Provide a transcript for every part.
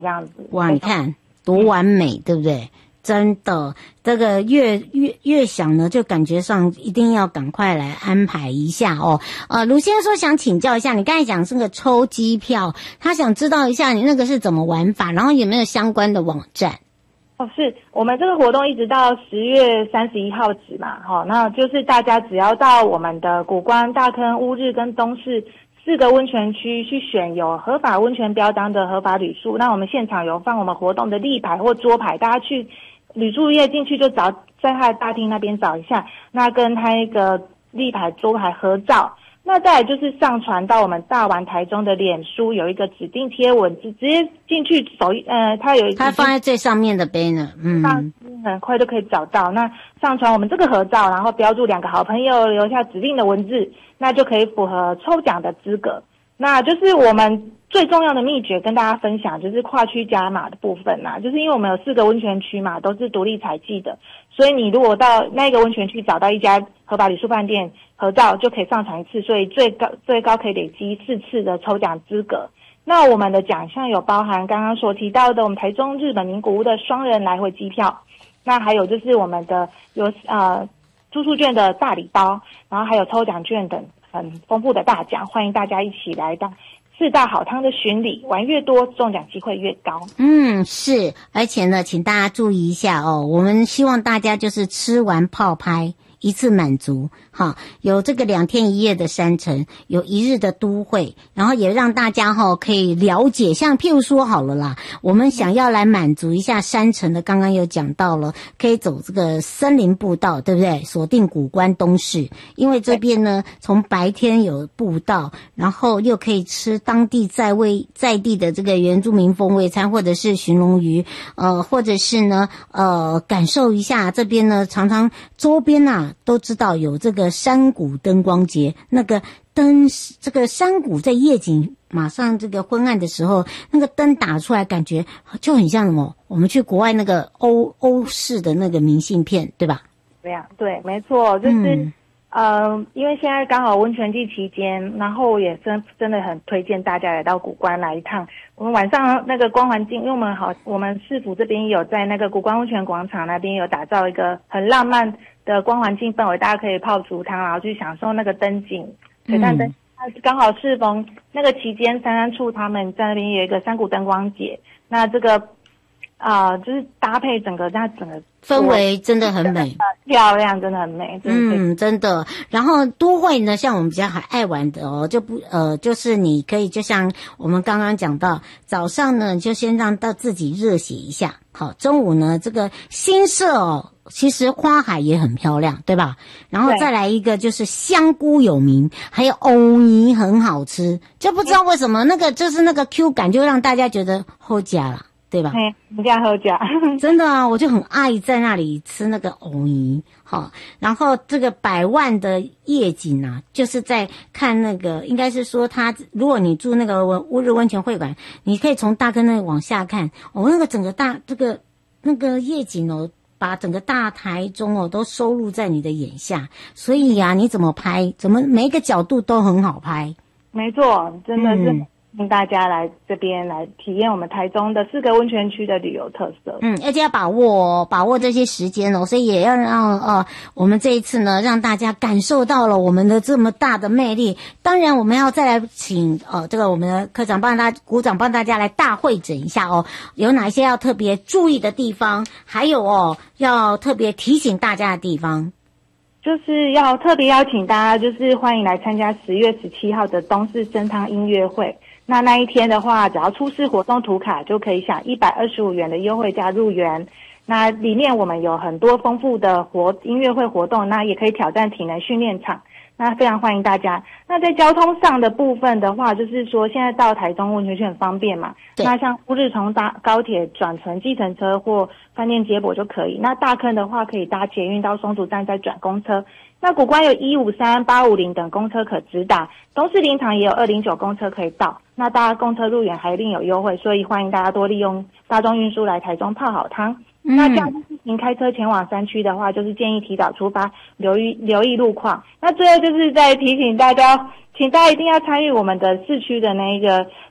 这样子。 哇，你看多完美，对不对？真的，这个越想呢，就感觉上一定要赶快来安排一下哦。卢先生说想请教一下，你刚才讲是个抽机票，他想知道一下你那个是怎么玩法，然后有没有相关的网站？ 是我们这个活动一直到10月31号止嘛，那就是大家只要到我们的谷关、大坑、乌日跟东势4个温泉区去选有合法温泉标章的合法旅宿，那我们现场有放我们活动的立牌或桌牌，大家去旅宿业进去就找，在他的大厅那边找一下，那跟他一个立牌桌牌合照。那再来就是上传到我们大玩台中的脸书，有一个指定贴文，直接进去它放在最上面的 banner， 很快就可以找到。那上传我们这个合照，然后标注2个好朋友，留下指定的文字，那就可以符合抽奖的资格。那就是我们最重要的秘诀跟大家分享，就是跨区加码的部分啦。就是因为我们有4个温泉区嘛，都是独立采集的，所以你如果到那个温泉区找到一家合法旅宿饭店合照，就可以上传1次，所以最高可以累积4次的抽奖资格。那我们的奖项有包含刚刚所提到的我们台中日本名古屋的双人来回机票，那还有就是我们的有住宿券的大礼包，然后还有抽奖券等很丰富的大奖，欢迎大家一起来到4大好汤的巡礼，玩越多中奖机会越高。 是，而且呢请大家注意一下哦，我们希望大家就是吃完泡拍一次满足，有这个2天1夜的山城，有1日的都会，然后也让大家可以了解，像譬如说好了啦，我们想要来满足一下山城的，刚刚有讲到了，可以走这个森林步道，对不对？锁定谷关东势，因为这边呢从白天有步道，然后又可以吃当地在地的这个原住民风味餐，或者是鲟龙鱼，或者是呢感受一下这边呢，常常周边都知道有这个山谷灯光节，那个这个山谷在夜景马上这个昏暗的时候，那个灯打出来，感觉就很像什么？我们去国外那个欧式的那个明信片，对吧？ 对，没错，就是因为现在刚好温泉季期间，然后也真的很推荐大家来到谷关来一趟。我们晚上那个光环境，因为我们市府这边有在那个谷关温泉广场那边有打造一个很浪漫的光环境氛围，大家可以泡竹汤，然后去享受那个灯景，水淡灯。刚好适逢那个期间，三安处他们在那边有一个山谷灯光节，那这个就是搭配整个氛围真的很美， 漂亮，真的很美， 真的。然后都会呢，像我们比较爱玩的就是你可以就像我们刚刚讲到，早上呢就先让到自己热血一下，好，中午呢这个新社其实花海也很漂亮，对吧？然后再来一个就是香菇有名，还有藕泥很好吃，就不知道为什么那个就是那个 Q 感就让大家觉得好假了，对吧？ 人家好假， 真的啊，我就很爱在那里吃那个藕泥，然后这个100万的夜景啊，就是在看那个，应该是说如果你住那个乌日温泉会馆，你可以从大坑那里往下看，那个整个那个夜景把整个大台中都收录在你的眼下，所以你怎么拍，每一个角度都很好拍。 没错，真的是请大家来这边来体验我们台中的4个温泉区的旅游特色。 而且要把握这些时间所以也要让我们这一次呢，让大家感受到了我们的这么大的魅力。当然我们要再来请这个我们的科长股长帮大家来大会诊一下有哪些要特别注意的地方，还有要特别提醒大家的地方。 就是要特别邀请大家，就是欢迎来参加10月17号的东势生汤音乐会。那一天的话，只要出示活动图卡就可以享125元的优惠价入园。那里面我们有很多丰富的音乐会活动，那也可以挑战体能训练场，那非常欢迎大家。那在交通上的部分的话，就是说现在到台中温泉区很方便嘛，那像乌日从搭高铁转乘计程车或饭店接驳就可以。那大坑的话可以搭捷运到松竹站再转公车。那谷关有153、850等公车可直达，东势林场也有209公车可以到。那搭公车入园还另有优惠，所以欢迎大家多利用大众运输来台中泡好汤。那假日自行开车前往山区的话，就是建议提早出发，留意路况。那最后就是再提醒大家，请大家一定要参与我们的市区的那一个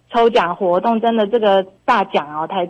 抽奖活动，真的这个大奖哦，台